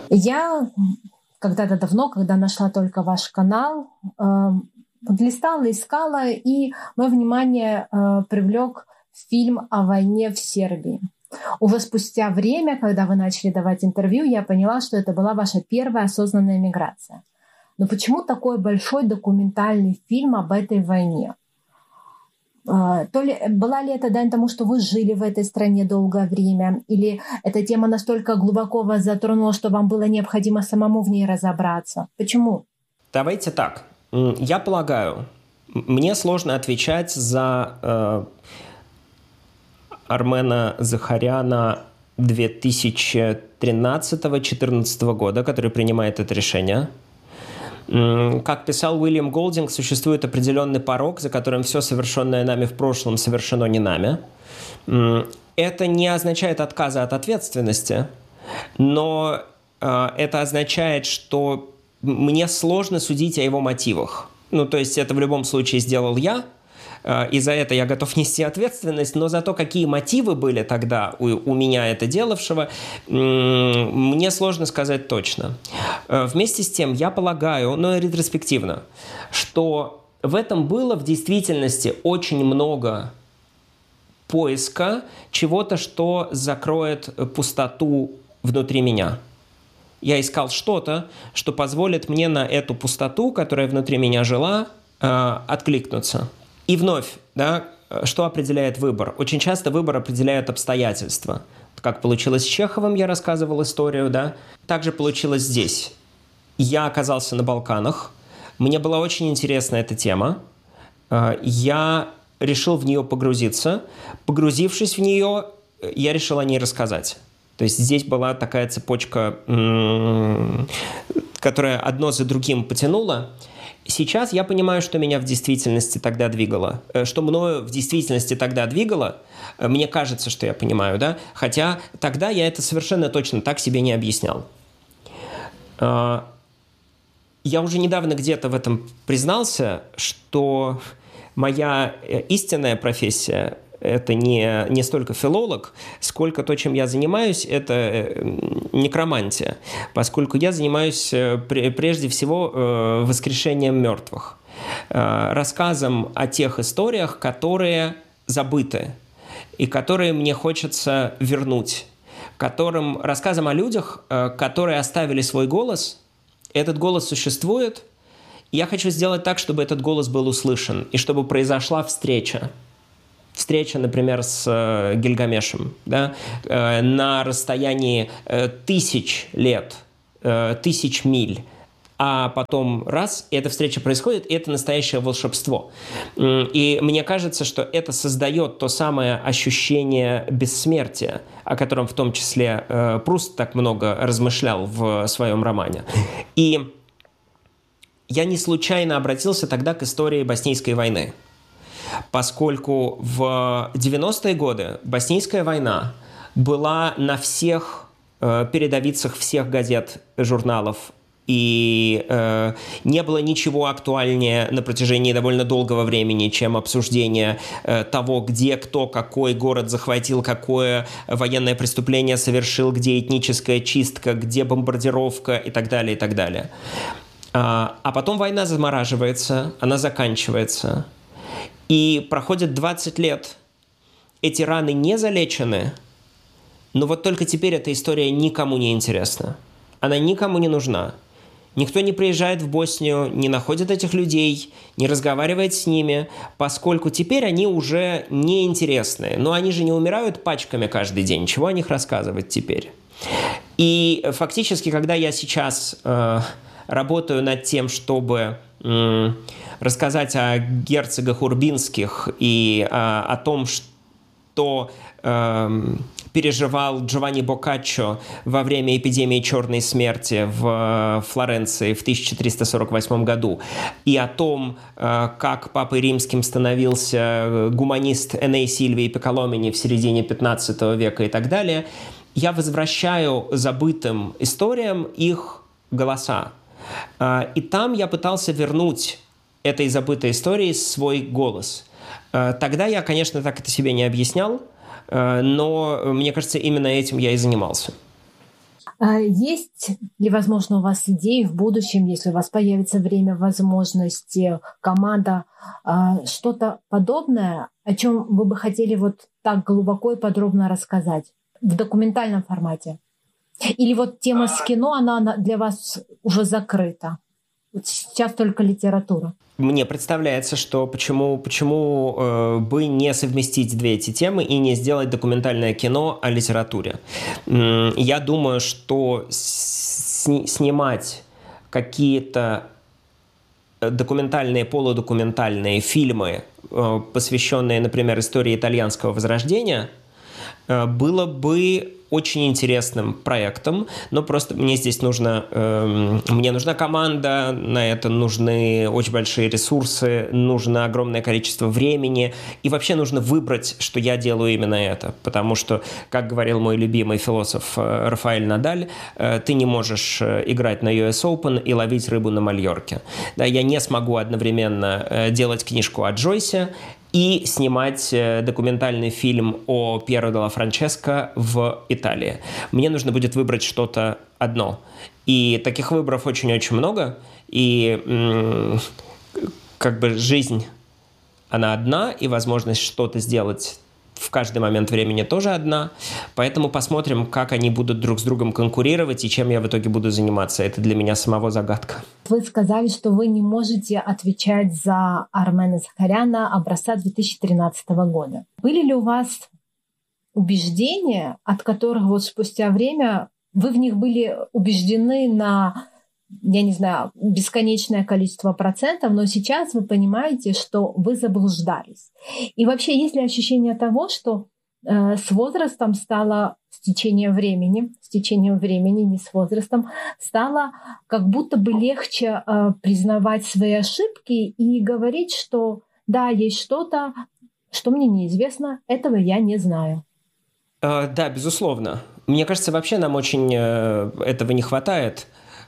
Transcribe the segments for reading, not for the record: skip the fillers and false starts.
Я когда-то давно, когда нашла только ваш канал, листала, искала, и мое внимание привлек фильм о войне в Сербии. Уже спустя время, когда вы начали давать интервью, я поняла, что это была ваша первая осознанная миграция. Но почему такой большой документальный фильм об этой войне? Была ли это дань тому, что вы жили в этой стране долгое время, или эта тема настолько глубоко вас затронула, что вам было необходимо самому в ней разобраться? Почему? Давайте так. Я полагаю, мне сложно отвечать за Армена Захаряна 2013-2014 года, который принимает это решение. Как писал Уильям Голдинг, существует определенный порог, за которым все совершенное нами в прошлом совершено не нами. Это не означает отказа от ответственности, но это означает, что мне сложно судить о его мотивах. То есть это в любом случае сделал я, и за это я готов нести ответственность, но за то, какие мотивы были тогда у меня это делавшего, мне сложно сказать точно. Вместе с тем, я полагаю, ретроспективно, что в этом было в действительности очень много поиска чего-то, что закроет пустоту внутри меня. Я искал что-то, что позволит мне на эту пустоту, которая внутри меня жила, откликнуться. И вновь, что определяет выбор? Очень часто выбор определяет обстоятельства. Как получилось с Чеховым, я рассказывал историю, также получилось здесь. Я оказался на Балканах, мне была очень интересна эта тема, я решил в нее погрузиться. Погрузившись в нее, я решил о ней рассказать. То есть здесь была такая цепочка, которая одно за другим потянула. Сейчас я понимаю, что меня в действительности тогда двигало. Что мною в действительности тогда двигало, мне кажется, что я понимаю, хотя тогда я это совершенно точно так себе не объяснял. Я уже недавно где-то в этом признался, что моя истинная профессия – это не столько филолог, сколько то, чем я занимаюсь, это некромантия, поскольку я занимаюсь прежде всего воскрешением мертвых, рассказом о тех историях, которые забыты и которые мне хочется вернуть, рассказом о людях, которые оставили свой голос. Этот голос существует, и я хочу сделать так, чтобы этот голос был услышан, и чтобы произошла встреча. Встреча, например, с Гильгамешем, на расстоянии 1000 лет, 1000 миль, а потом раз, и эта встреча происходит, и это настоящее волшебство. И мне кажется, что это создает то самое ощущение бессмертия, о котором в том числе Пруст так много размышлял в своем романе. И я не случайно обратился тогда к истории Боснийской войны, поскольку в 90-е годы Боснийская война была на всех передовицах всех газет, журналов, и не было ничего актуальнее на протяжении довольно долгого времени, чем обсуждение того, где кто, какой город захватил, какое военное преступление совершил, где этническая чистка, где бомбардировка и так далее, и так далее. А потом война замораживается, она заканчивается. И проходит 20 лет. Эти раны не залечены, но вот только теперь эта история никому не интересна. Она никому не нужна. Никто не приезжает в Боснию, не находит этих людей, не разговаривает с ними, поскольку теперь они уже неинтересны. Но они же не умирают пачками каждый день. Чего о них рассказывать теперь? И фактически, когда я сейчас работаю над тем, чтобы рассказать о герцогах Урбинских и о том, что переживал Джованни Боккаччо во время эпидемии черной смерти в Флоренции в 1348 году, и о том, как папой римским становился гуманист Эней Сильвий Пикколомини в середине 15 века и так далее, я возвращаю забытым историям их голоса. И там я пытался вернуть этой забытой истории свой голос. Тогда я, конечно, так это себе не объяснял, но мне кажется, именно этим я и занимался. Есть ли, возможно, у вас идеи в будущем, если у вас появится время, возможности, команда, что-то подобное, о чем вы бы хотели вот так глубоко и подробно рассказать в документальном формате? Или вот тема с кино, она для вас уже закрыта? Вот сейчас только литература. Мне представляется, что почему бы не совместить две эти темы и не сделать документальное кино о литературе. Я думаю, что снимать какие-то документальные, полудокументальные фильмы, посвященные, например, истории итальянского возрождения, было бы очень интересным проектом, но просто мне здесь нужна команда, на это нужны очень большие ресурсы, нужно огромное количество времени, и вообще нужно выбрать, что я делаю именно это, потому что, как говорил мой любимый философ Рафаэль Надаль, ты не можешь играть на US Open и ловить рыбу на Мальорке. Да, я не смогу одновременно делать книжку о Джойсе и снимать документальный фильм о Пьеро де ла Франческо в Италии. Мне нужно будет выбрать что-то одно. И таких выборов очень-очень много. И как бы жизнь, она одна, и возможность что-то сделать в каждый момент времени тоже одна. Поэтому посмотрим, как они будут друг с другом конкурировать и чем я в итоге буду заниматься. Это для меня самого загадка. Вы сказали, что вы не можете отвечать за Армена Захаряна образца 2013 года. Были ли у вас убеждения, от которых вот спустя время вы в них были убеждены на, я не знаю, бесконечное количество процентов, но сейчас вы понимаете, что вы заблуждались? И вообще, есть ли ощущение того, что с возрастом стало, с течением времени, не с возрастом, стало как будто бы легче признавать свои ошибки и говорить, что да, есть что-то, что мне неизвестно, этого я не знаю? Да, безусловно. Мне кажется, вообще нам очень этого не хватает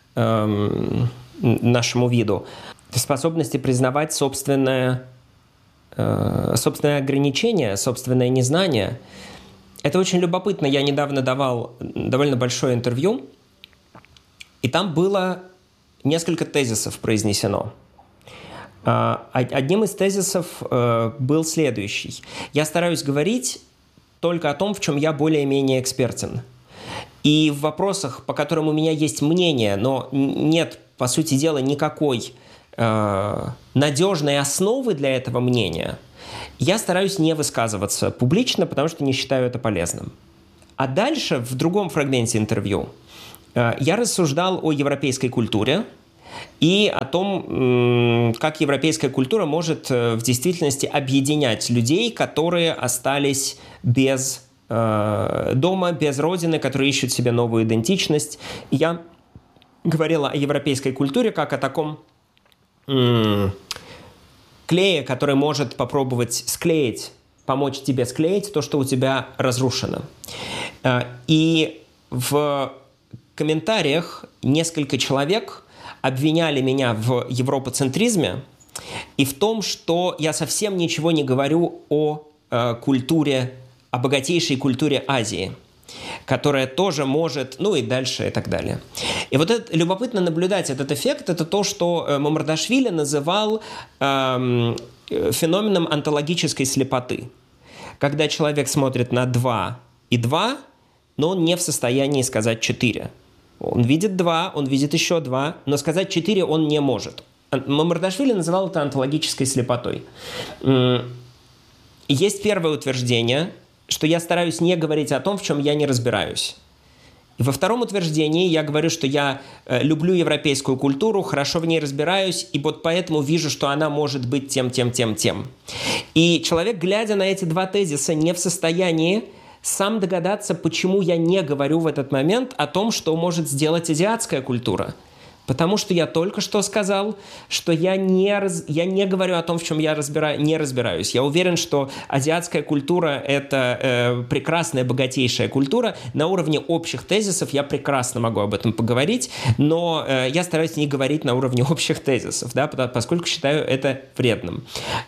нашему виду. Способности признавать собственное ограничение, собственное незнание. Это очень любопытно. Я недавно давал довольно большое интервью, и там было несколько тезисов произнесено. Одним из тезисов был следующий. Я стараюсь говорить только о том, в чем я более-менее экспертен. И в вопросах, по которым у меня есть мнение, но нет, по сути дела, никакой надежной основы для этого мнения, я стараюсь не высказываться публично, потому что не считаю это полезным. А дальше, в другом фрагменте интервью, я рассуждал о европейской культуре и о том, как европейская культура может в действительности объединять людей, которые остались без дома, без родины, которые ищут себе новую идентичность. И я говорила о европейской культуре как о таком клея, который может попробовать помочь тебе склеить то, что у тебя разрушено. И в комментариях несколько человек обвиняли меня в европоцентризме и в том, что я совсем ничего не говорю о культуре, о богатейшей культуре Азии, которая тоже может, ну и дальше и так далее. И вот это, любопытно наблюдать этот эффект, это то, что Мамардашвили называл феноменом онтологической слепоты. Когда человек смотрит на 2 и 2, но он не в состоянии сказать 4. Он видит 2, он видит еще 2, но сказать 4 он не может. Мамардашвили называл это онтологической слепотой. Есть первое утверждение, что я стараюсь не говорить о том, в чем я не разбираюсь. И во втором утверждении я говорю, что я люблю европейскую культуру, хорошо в ней разбираюсь, и вот поэтому вижу, что она может быть тем. И человек, глядя на эти два тезиса, не в состоянии сам догадаться, почему я не говорю в этот момент о том, что может сделать азиатская культура. Потому что я только что сказал, что я не говорю о том, в чем я не разбираюсь. Я уверен, что азиатская культура – это прекрасная, богатейшая культура. На уровне общих тезисов я прекрасно могу об этом поговорить, но я стараюсь не говорить на уровне общих тезисов, да, поскольку считаю это вредным.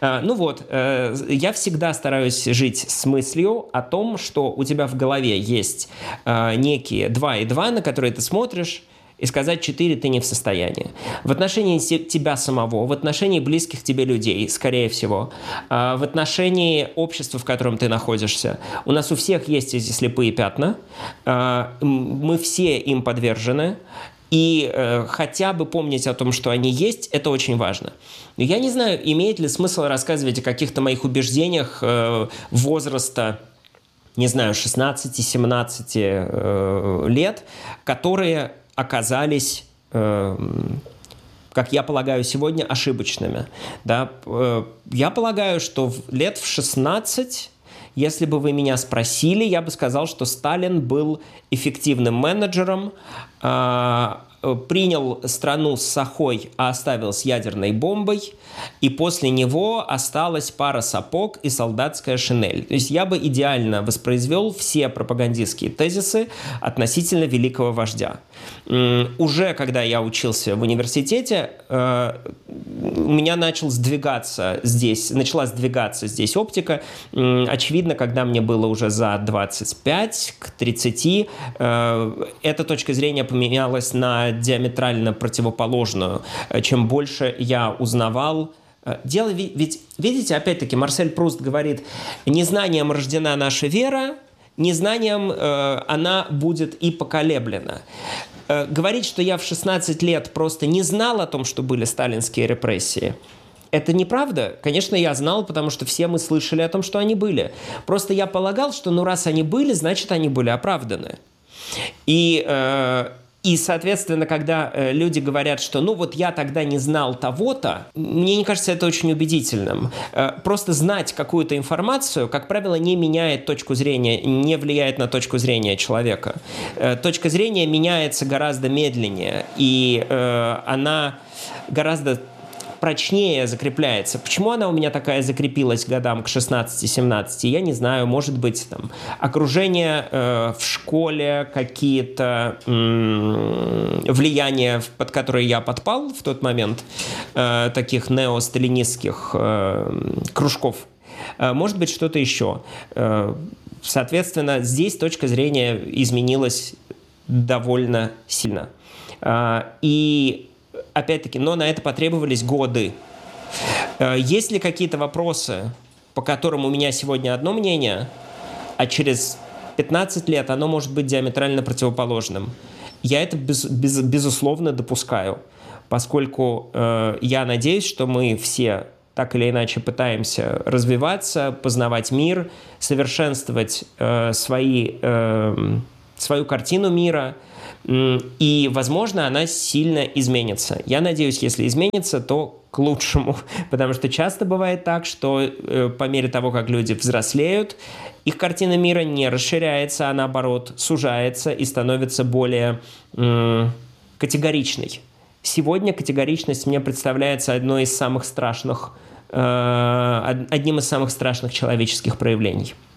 Я всегда стараюсь жить с мыслью о том, что у тебя в голове есть некие 2 и 2, на которые ты смотришь, и сказать 4 ты не в состоянии. В отношении тебя самого, в отношении близких тебе людей, скорее всего, в отношении общества, в котором ты находишься. У нас у всех есть эти слепые пятна, мы все им подвержены, и хотя бы помнить о том, что они есть, это очень важно. Но я не знаю, имеет ли смысл рассказывать о каких-то моих убеждениях возраста, не знаю, 16-17 лет, которые оказались, как я полагаю сегодня, ошибочными. Да? Я полагаю, что лет в 16, если бы вы меня спросили, я бы сказал, что Сталин был эффективным менеджером, принял страну с сахой, а оставил с ядерной бомбой, и после него осталась пара сапог и солдатская шинель. То есть я бы идеально воспроизвел все пропагандистские тезисы относительно великого вождя. Уже когда я учился в университете, у меня началась сдвигаться здесь оптика. Очевидно, когда мне было уже за 25 к 30, эта точка зрения поменялась на диаметрально противоположную. Чем больше я узнавал, дело ведь, видите, опять-таки, Марсель Пруст говорит, незнанием рождена наша вера, незнанием она будет и поколеблена. Говорить, что я в 16 лет просто не знал о том, что были сталинские репрессии, это неправда. Конечно, я знал, потому что все мы слышали о том, что они были. Просто я полагал, что раз они были, значит, они были оправданы. И, соответственно, когда люди говорят, что я тогда не знал того-то, мне не кажется это очень убедительным. Просто знать какую-то информацию, как правило, не меняет точку зрения, не влияет на точку зрения человека. Точка зрения меняется гораздо медленнее, и она гораздо прочнее закрепляется. Почему она у меня такая закрепилась годам к 16-17? Я не знаю, может быть, окружение в школе, какие-то влияния, под которые я подпал в тот момент, таких неосталинистских кружков. Может быть, что-то еще. Соответственно, здесь точка зрения изменилась довольно сильно. И опять-таки, но на это потребовались годы. Есть ли какие-то вопросы, по которым у меня сегодня одно мнение, а через 15 лет оно может быть диаметрально противоположным? Я это безусловно допускаю, поскольку я надеюсь, что мы все так или иначе пытаемся развиваться, познавать мир, совершенствовать свою картину мира, и, возможно, она сильно изменится. Я надеюсь, если изменится, то к лучшему, потому что часто бывает так, что по мере того, как люди взрослеют, их картина мира не расширяется, а наоборот сужается и становится более категоричной. Сегодня категоричность мне представляется одним из самых страшных человеческих проявлений.